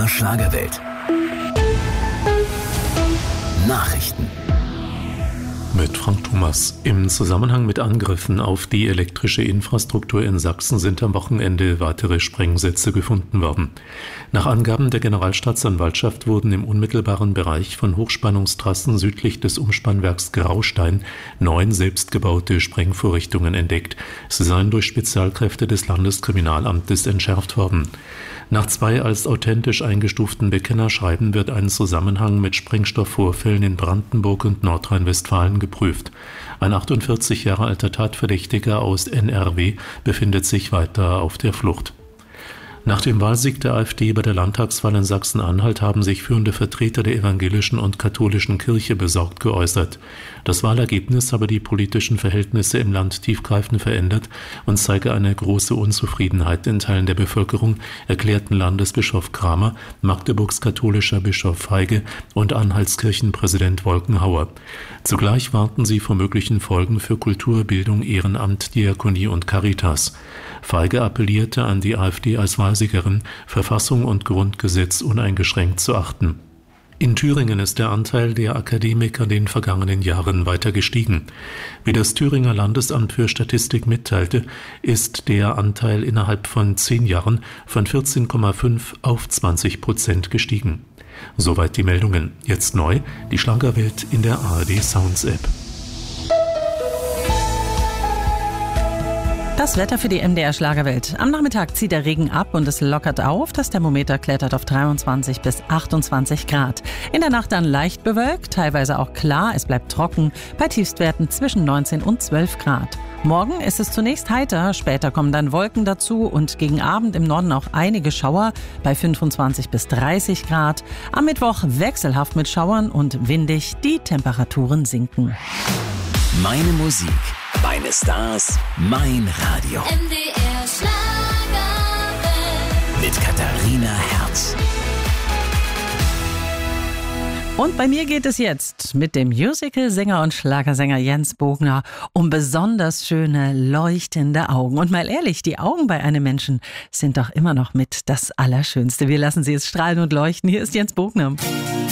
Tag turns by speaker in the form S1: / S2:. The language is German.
S1: MDR Schlagerwelt. Nachrichten.
S2: Mit Frank Thomas. Im Zusammenhang mit Angriffen auf die elektrische Infrastruktur in Sachsen sind am Wochenende weitere Sprengsätze gefunden worden. Nach Angaben der Generalstaatsanwaltschaft wurden im unmittelbaren Bereich von Hochspannungstrassen südlich des Umspannwerks Graustein 9 selbstgebaute Sprengvorrichtungen entdeckt. Sie seien durch Spezialkräfte des Landeskriminalamtes entschärft worden. Nach 2 als authentisch eingestuften Bekennerschreiben wird ein Zusammenhang mit Sprengstoffvorfällen in Brandenburg und Nordrhein-Westfalen geprüft. Ein 48 Jahre alter Tatverdächtiger aus NRW befindet sich weiter auf der Flucht. Nach dem Wahlsieg der AfD bei der Landtagswahl in Sachsen-Anhalt haben sich führende Vertreter der evangelischen und katholischen Kirche besorgt geäußert. Das Wahlergebnis habe die politischen Verhältnisse im Land tiefgreifend verändert und zeige eine große Unzufriedenheit in Teilen der Bevölkerung, erklärten Landesbischof Kramer, Magdeburgs katholischer Bischof Feige und Anhaltskirchenpräsident Wolkenhauer. Zugleich warnten sie vor möglichen Folgen für Kultur, Bildung, Ehrenamt, Diakonie und Caritas. Feige appellierte an die AfD als Wahlsiegerin, Verfassung und Grundgesetz uneingeschränkt zu achten. In Thüringen ist der Anteil der Akademiker in den vergangenen Jahren weiter gestiegen. Wie das Thüringer Landesamt für Statistik mitteilte, ist der Anteil innerhalb von 10 Jahren von 14,5 auf 20% gestiegen. Soweit die Meldungen. Jetzt neu, die Schlagerwelt in der ARD Sounds App.
S3: Das Wetter für die MDR Schlagerwelt. Am Nachmittag zieht der Regen ab und es lockert auf. Das Thermometer klettert auf 23 bis 28 Grad. In der Nacht dann leicht bewölkt, teilweise auch klar. Es bleibt trocken, bei Tiefstwerten zwischen 19 und 12 Grad. Morgen ist es zunächst heiter, später kommen dann Wolken dazu und gegen Abend im Norden auch einige Schauer bei 25 bis 30 Grad. Am Mittwoch wechselhaft mit Schauern und windig, die Temperaturen sinken.
S1: Meine Musik, meine Stars, mein Radio.
S4: MDR Schlagerwelt.
S1: Mit Katharina Herz.
S3: Und bei mir geht es jetzt mit dem Musical-Sänger und Schlagersänger Jens Bogner um besonders schöne, leuchtende Augen. Und mal ehrlich, die Augen bei einem Menschen sind doch immer noch mit das Allerschönste. Wir lassen sie jetzt strahlen und leuchten. Hier ist Jens Bogner.